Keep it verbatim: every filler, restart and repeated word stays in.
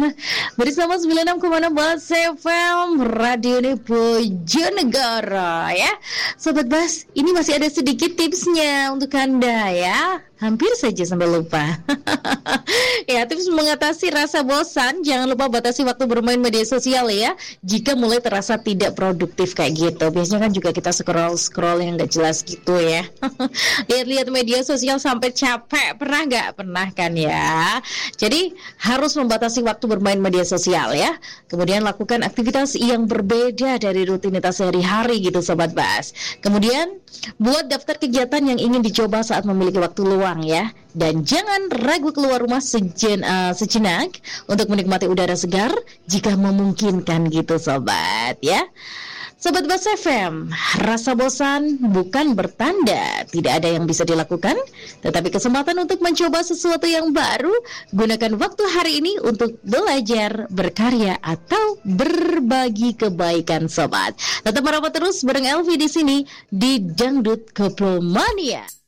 Bersama sembilan puluh enam koma enam Bas F M Radio Bojonegoro ya. Sobat Bas, ini masih ada sedikit tipsnya untuk Anda ya. Hampir saja sampai lupa. Ya, tips mengatasi rasa bosan, jangan lupa batasi waktu bermain media sosial ya. Jika mulai terasa tidak produktif kayak gitu. Biasanya kan juga kita scroll-scroll yang gak jelas gitu ya. Lihat-lihat media sosial sampai capek, pernah gak? Pernah kan ya. Jadi harus membatasi waktu bermain media sosial ya. Kemudian lakukan aktivitas yang berbeda dari rutinitas sehari-hari gitu Sobat Bas. Kemudian buat daftar kegiatan yang ingin dicoba saat memiliki waktu luang ya. Dan jangan ragu keluar rumah sejen, uh, sejenak untuk menikmati udara segar jika memungkinkan gitu Sobat ya. Sobat Bas F M, rasa bosan bukan bertanda tidak ada yang bisa dilakukan, tetapi kesempatan untuk mencoba sesuatu yang baru. Gunakan waktu hari ini untuk belajar, berkarya, atau berbagi kebaikan Sobat. Tetap merapat terus bareng Elvi di sini di Dangdut Koplomania.